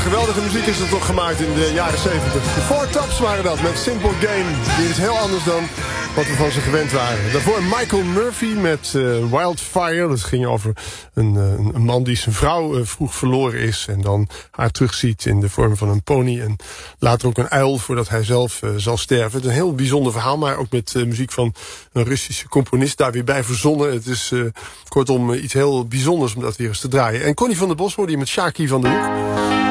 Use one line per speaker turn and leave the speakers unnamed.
geweldige muziek is er toch gemaakt in de jaren 70. De Four Tops waren dat, met Simple Game. Die is heel anders dan wat we van ze gewend waren. Daarvoor Michael Murphy met Wildfire. Dat ging over een man die zijn vrouw vroeg verloren is. En dan haar terugziet in de vorm van een pony. En later ook een uil voordat hij zelf zal sterven. Het is een heel bijzonder verhaal. Maar ook met muziek van een Russische componist daar weer bij verzonnen. Het is kortom iets heel bijzonders om dat weer eens te draaien. En Connie van der Bos hoorde je met Shaki van de Hoek.